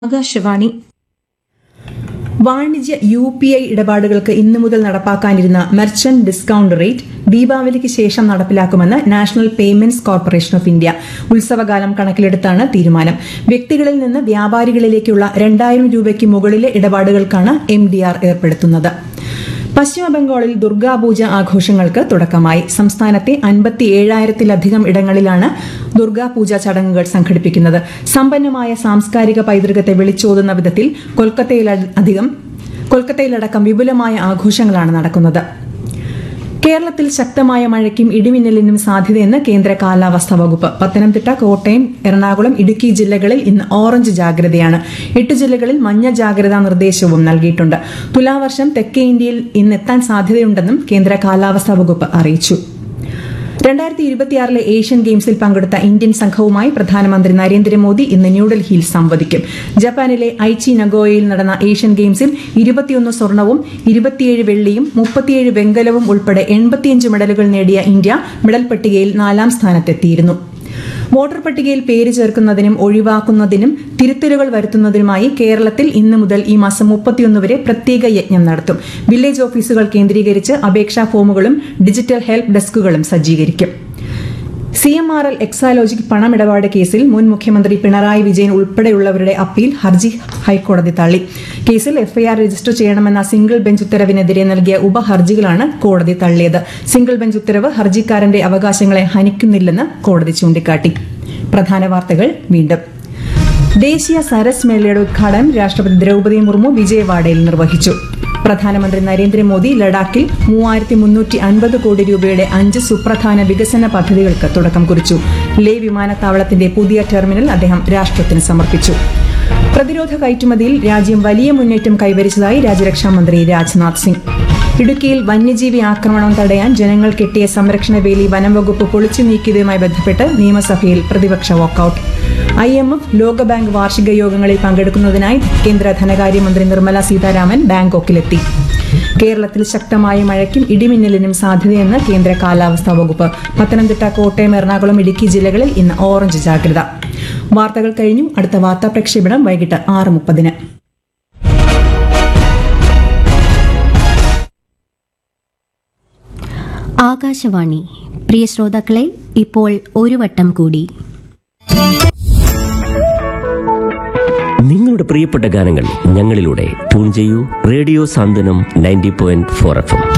ആകാശവാണി വാണിജ്യ UPI ഇടപാടുകൾക്ക് ഇന്നു മുതൽ നടപ്പാക്കാനിരുന്ന മെർച്ചന്റ് ഡിസ്കൌണ്ട് റേറ്റ് ദീപാവലിക്ക് ശേഷം നടപ്പിലാക്കുമെന്ന് national payments corporation of India. ഉത്സവകാലം കണക്കിലെടുത്താണ് തീരുമാനം. വ്യക്തികളിൽ നിന്ന് വ്യാപാരികളിലേക്കുള്ള 2000 രൂപയ്ക്ക് മുകളിലെ ഇടപാടുകൾക്കാണ് MDR ഏർപ്പെടുത്തുന്നത്. പശ്ചിമബംഗാളിൽ ദുർഗാപൂജ ആഘോഷങ്ങൾക്ക് തുടക്കമായി. സംസ്ഥാനത്തെ 57,000-ലധികം ഇടങ്ങളിലാണ് ദുർഗാപൂജ ചടങ്ങുകൾ സംഘടിപ്പിക്കുന്നത്. സമ്പന്നമായ സാംസ്കാരിക പൈതൃകത്തെ വിളിച്ചോതുന്ന വിധത്തിൽ കൊൽക്കത്തയിലടക്കം വിപുലമായ ആഘോഷങ്ങളാണ് നടക്കുന്നത്. കേരളത്തിൽ ശക്തമായ മഴയ്ക്കും ഇടിമിന്നലിനും സാധ്യതയെന്ന് കേന്ദ്ര കാലാവസ്ഥാ വകുപ്പ്. പത്തനംതിട്ട, കോട്ടയം, എറണാകുളം, ഇടുക്കി ജില്ലകളിൽ ഇന്ന് ഓറഞ്ച് ജാഗ്രതയാണ്. 8 ജില്ലകളിൽ മഞ്ഞ ജാഗ്രതാ നിർദ്ദേശവും നൽകിയിട്ടുണ്ട്. തുലാവർഷം തെക്കേ ഇന്ത്യയിൽ ഇന്നെത്താൻ സാധ്യതയുണ്ടെന്നും കേന്ദ്ര കാലാവസ്ഥാ വകുപ്പ് അറിയിച്ചു. 2026 ഏഷ്യൻ ഗെയിംസിൽ പങ്കെടുത്ത ഇന്ത്യൻ സംഘവുമായി പ്രധാനമന്ത്രി നരേന്ദ്രമോദി ഇന്ന് ന്യൂഡൽഹിയിൽ സംവദിക്കും. ജപ്പാനിലെ ഐച്ചി നഗോയയിൽ നടന്ന ഏഷ്യൻ ഗെയിംസിൽ 21 സ്വർണവും 27 വെള്ളിയും 37 വെങ്കലവും ഉൾപ്പെടെ 85 മെഡലുകൾ നേടിയ ഇന്ത്യ മെഡൽ പട്ടികയിൽ 4ാം സ്ഥാനത്തെത്തിയിരുന്നു. വോട്ടർ പട്ടികയിൽ പേര് ചേർക്കുന്നതിനും ഒഴിവാക്കുന്നതിനും തിരുത്തലുകൾ വരുത്തുന്നതിനുമായി കേരളത്തിൽ ഇന്നു മുതൽ ഈ മാസം 31 വരെ പ്രത്യേക യജ്ഞം നടത്തും. വില്ലേജ് ഓഫീസുകൾ കേന്ദ്രീകരിച്ച് അപേക്ഷാ ഫോമുകളും ഡിജിറ്റൽ ഹെൽപ്പ് ഡെസ്കുകളും സജ്ജീകരിക്കും. CMRL എക്സാലോജിക് പണമിടപാട് കേസിൽ മുൻ മുഖ്യമന്ത്രി പിണറായി വിജയൻ ഉൾപ്പെടെയുള്ളവരുടെ അപ്പീൽ ഹർജി ഹൈക്കോടതി തള്ളി. കേസിൽ FIR രജിസ്റ്റർ ചെയ്യണമെന്ന സിംഗിൾ ബെഞ്ച് ഉത്തരവിനെതിരെ നൽകിയ ഉപഹർജികളാണ് കോടതി തള്ളിയത്. സിംഗിൾ ബെഞ്ച് ഉത്തരവ് ഹർജിക്കാരന്റെ അവകാശങ്ങളെ ഹനിക്കുന്നില്ലെന്ന് കോടതി ചൂണ്ടിക്കാട്ടി. പ്രധാന വാർത്തകൾ വീണ്ടും. ദേശീയ സരസ് മേളയുടെ ഉദ്ഘാടനം രാഷ്ട്രപതി ദ്രൌപദി മുർമു വിജയവാഡയിൽ നിർവഹിച്ചു. പ്രധാനമന്ത്രി നരേന്ദ്രമോദി ലഡാക്കിൽ 3,350 കോടി രൂപയുടെ 5 സുപ്രധാന വികസന പദ്ധതികൾക്ക് തുടക്കം കുറിച്ചു. ലേ വിമാനത്താവളത്തിന്റെ പുതിയ ടെർമിനൽ അദ്ദേഹം രാഷ്ട്രത്തിന് സമർപ്പിച്ചു. പ്രതിരോധ കയറ്റുമതിയിൽ രാജ്യം വലിയ മുന്നേറ്റം കൈവരിച്ചതായി രാജ്യരക്ഷാമന്ത്രി രാജ്നാഥ് സിംഗ്. ഇടുക്കിയിൽ വന്യജീവി ആക്രമണം തടയാൻ ജനങ്ങൾ കെട്ടിയ സംരക്ഷണ വേലി വനം വകുപ്പ് പൊളിച്ചു നീക്കിയതുമായി ബന്ധപ്പെട്ട് നിയമസഭയിൽ പ്രതിപക്ഷ വാക്കൌട്ട്. IMF, ലോകബാങ്ക് വാർഷിക യോഗങ്ങളിൽ പങ്കെടുക്കുന്നതിനായി കേന്ദ്ര ധനകാര്യമന്ത്രി നിർമ്മല സീതാരാമൻ ബാങ്കോക്കിലെത്തി. കേരളത്തിൽ ശക്തമായ മഴയ്ക്കും ഇടിമിന്നലിനും സാധ്യതയെന്ന് കേന്ദ്ര കാലാവസ്ഥാ വകുപ്പ്. പത്തനംതിട്ട, കോട്ടയം, എറണാകുളം, ഇടുക്കി ജില്ലകളിൽ ഇന്ന് ഓറഞ്ച് ജാഗ്രത. വാർത്തകൾ കഴിഞ്ഞു. അടുത്ത വാർത്താ പ്രക്ഷേപണം വൈകിട്ട് 6:30. ആകാശവാണി. പ്രിയ ശ്രോതാക്കളെ, ഇപ്പോൾ ഒരു വട്ടം കൂടി നിങ്ങളുടെ പ്രിയപ്പെട്ട ഗാനങ്ങൾ ഞങ്ങളിലൂടെ ട്യൂൺ ചെയ്യൂ. റേഡിയോ സാന്ത്വനം 90.4 FM.